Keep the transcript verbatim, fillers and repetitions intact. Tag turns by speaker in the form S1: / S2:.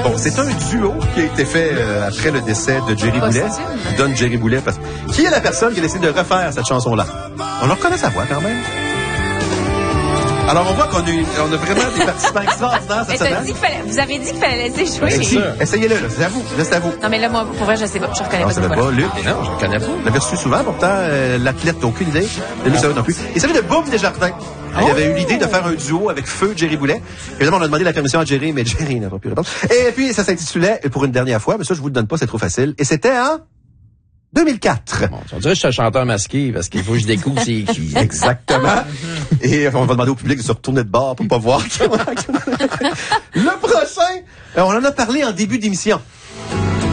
S1: Bon, c'est un duo qui a été fait euh, après le décès de Jerry Boulet. Je donne Jerry Boulet parce que... Qui est la personne qui a décidé de refaire cette chanson-là? On leur reconnaît sa voix quand même. Alors, on voit qu'on a, eu, on a vraiment des participants extraordinaires cette semaine.
S2: Dit qu'il fallait, vous avez dit qu'il fallait laisser jouer.
S1: Ben, si, essayez-le, là, c'est à vous, c'est à vous.
S2: Non, mais là, moi, pour vrai, je sais pas. Je reconnais
S1: non,
S2: pas
S1: ça
S2: cette
S1: va
S2: voix.
S1: pas, Luc.
S3: Non, je ne connais pas.
S1: On l'avait reçu souvent, pourtant, euh, l'athlète, t'as aucune idée. Et lui, ça non plus. Il s'agit de Boum Desjardins. Oh! Il avait eu l'idée de faire un duo avec Feu Jerry Boulet. Évidemment, on a demandé la permission à Jerry, mais Jerry n'a pas pu répondre. Et puis, ça s'intitulait, pour une dernière fois, mais ça, je vous le donne pas, c'est trop facile. Et c'était en deux mille quatre.
S3: Bon, on dirait que je suis un chanteur masqué parce qu'il faut que je découvre c'est qui.
S1: Exactement. Et on va demander au public de se retourner de bord pour pas voir. Le prochain, on en a parlé en début d'émission.